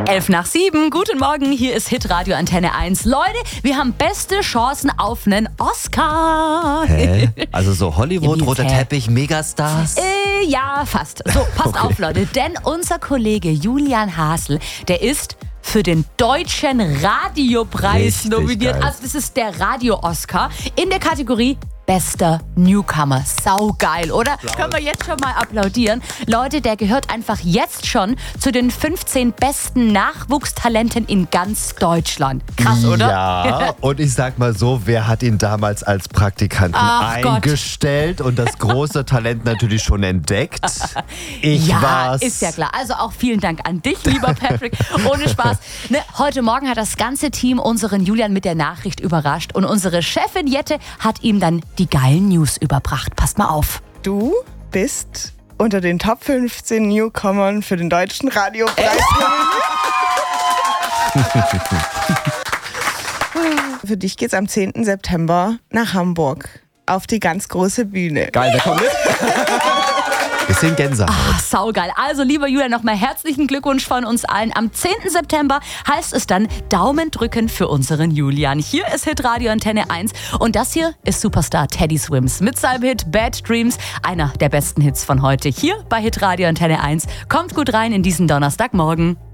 6:11. Guten Morgen, hier ist Hitradio Antenne 1. Leute, wir haben beste Chancen auf einen Oscar. Hä? Also so Hollywood, roter Teppich, Megastars? Ja, fast. So, passt auf, Leute, denn unser Kollege Julian Hasel, der ist für den Deutschen Radiopreis Richtig nominiert. geil. Also das ist der Radio-Oscar in der Kategorie Bester Newcomer. Saugeil, oder? Können wir jetzt schon mal applaudieren. Leute, der gehört einfach jetzt schon zu den 15 besten Nachwuchstalenten in ganz Deutschland. Krass, oder? Ja, und ich sag mal so, wer hat ihn damals als Praktikanten eingestellt und das große Talent natürlich schon entdeckt? Ich Ja, war's. ist ja klar. Also auch vielen Dank an dich, lieber Patrick. Ohne Spaß. Ne, heute Morgen hat das ganze Team unseren Julian mit der Nachricht überrascht und unsere Chefin Jette hat ihm dann die geilen News überbracht. Passt mal auf. Du bist unter den Top 15 Newcomern für den Deutschen Radiopreis. Für dich geht's am 10. September nach Hamburg auf die ganz große Bühne. Geil, wer kommt mit? Bisschen Gänsehaut. Saugeil. Also, lieber Julian, nochmal herzlichen Glückwunsch von uns allen. Am 10. September heißt es dann Daumen drücken für unseren Julian. Hier ist Hitradio Antenne 1 und das hier ist Superstar Teddy Swims mit seinem Hit Bad Dreams, einer der besten Hits von heute. Hier bei Hitradio Antenne 1. Kommt gut rein in diesen Donnerstagmorgen.